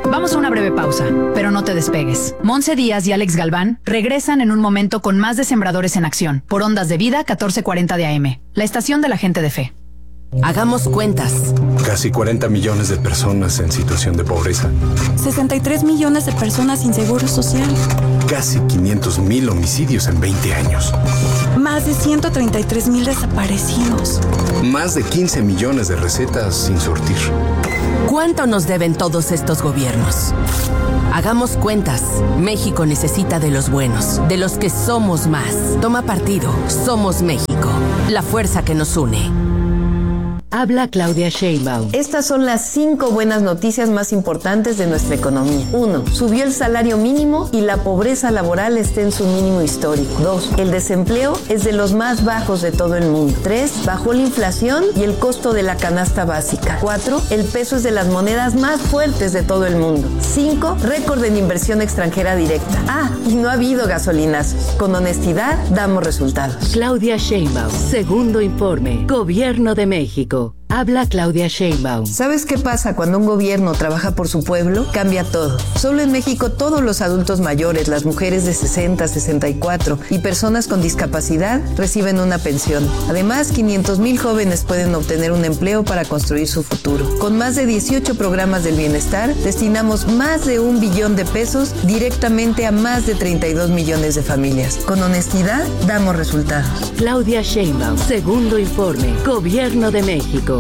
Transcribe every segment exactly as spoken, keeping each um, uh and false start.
Vamos a una breve pausa, pero no te despegues. Monse Díaz y Alex Galván regresan en un momento con más de Sembradores en Acción, por Ondas de Vida catorce cuarenta de A M, la estación de la gente de fe. Hagamos cuentas. Casi cuarenta millones de personas en situación de pobreza. sesenta y tres millones de personas sin seguro social. Casi quinientos mil homicidios en veinte años. Más de ciento treinta y tres mil desaparecidos. Más de quince millones de recetas sin surtir. ¿Cuánto nos deben todos estos gobiernos? Hagamos cuentas. México necesita de los buenos, de los que somos más. Toma partido. Somos México. La fuerza que nos une. Habla Claudia Sheinbaum. Estas son las cinco buenas noticias más importantes de nuestra economía. Uno, subió el salario mínimo y la pobreza laboral está en su mínimo histórico. Dos, el desempleo es de los más bajos de todo el mundo. Tres, bajó la inflación y el costo de la canasta básica. Cuatro, el peso es de las monedas más fuertes de todo el mundo. Cinco, récord en inversión extranjera directa. Ah, y no ha habido gasolinazos. Con honestidad, damos resultados. Claudia Sheinbaum, segundo informe, Gobierno de México. Habla Claudia Sheinbaum. ¿Sabes qué pasa cuando un gobierno trabaja por su pueblo? Cambia todo. Solo en México todos los adultos mayores, las mujeres de sesenta, sesenta y cuatro y personas con discapacidad reciben una pensión. Además, quinientos mil jóvenes pueden obtener un empleo para construir su futuro. Con más de dieciocho programas del bienestar, destinamos más de un billón de pesos directamente a más de treinta y dos millones de familias. Con honestidad, damos resultados. Claudia Sheinbaum, segundo informe, Gobierno de México.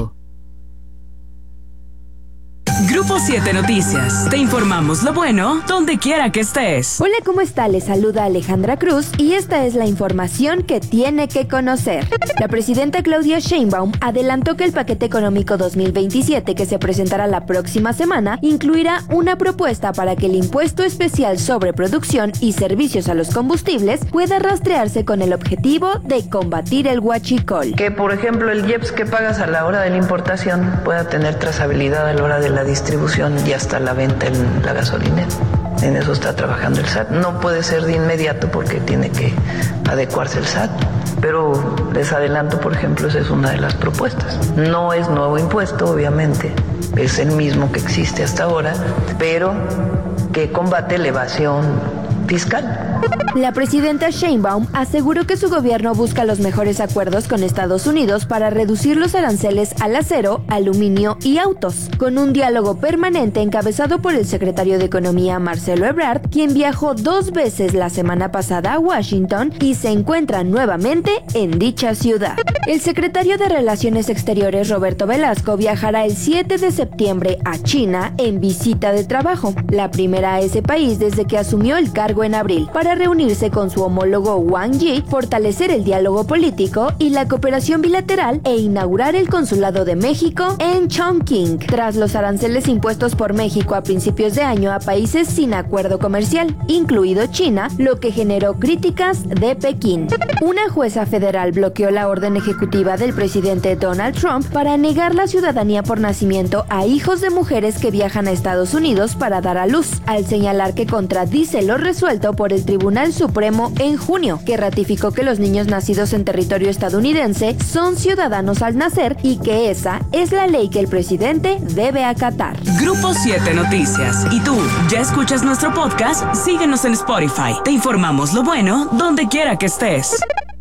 Grupo siete Noticias. Te informamos lo bueno donde quiera que estés. Hola, ¿cómo está? Les saluda Alejandra Cruz y esta es la información que tiene que conocer. La presidenta Claudia Sheinbaum adelantó que el paquete económico dos mil veintisiete que se presentará la próxima semana incluirá una propuesta para que el impuesto especial sobre producción y servicios a los combustibles pueda rastrearse con el objetivo de combatir el huachicol. Que, por ejemplo, el I E P S que pagas a la hora de la importación pueda tener trazabilidad a la hora de la distribución y hasta la venta en la gasolinera. En eso está trabajando el S A T. No puede ser de inmediato porque tiene que adecuarse el S A T. Pero les adelanto, por ejemplo, esa es una de las propuestas. No es nuevo impuesto, obviamente, es el mismo que existe hasta ahora, pero que combate la evasión fiscal. La presidenta Sheinbaum aseguró que su gobierno busca los mejores acuerdos con Estados Unidos para reducir los aranceles al acero, aluminio y autos, con un diálogo permanente encabezado por el secretario de Economía Marcelo Ebrard, quien viajó dos veces la semana pasada a Washington y se encuentra nuevamente en dicha ciudad. El secretario de Relaciones Exteriores Roberto Velasco viajará el siete de septiembre a China en visita de trabajo, la primera a ese país desde que asumió el cargo en abril, para reunirse con su homólogo Wang Yi, fortalecer el diálogo político y la cooperación bilateral e inaugurar el consulado de México en Chongqing, tras los aranceles impuestos por México a principios de año a países sin acuerdo comercial, incluido China, lo que generó críticas de Pekín. Una jueza federal bloqueó la orden ejecutiva del presidente Donald Trump para negar la ciudadanía por nacimiento a hijos de mujeres que viajan a Estados Unidos para dar a luz, al señalar que contradice lo resuelto por el Tribunal Supremo en junio, que ratificó que los niños nacidos en territorio estadounidense son ciudadanos al nacer y que esa es la ley que el presidente debe acatar. Grupo siete Noticias. ¿Y tú, ya escuchas nuestro podcast? Síguenos en Spotify. Te informamos lo bueno donde quiera que estés.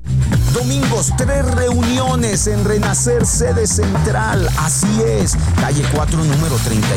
Domingos, tres reuniones en Renacer, sede central. Así es, calle cuatro, número treinta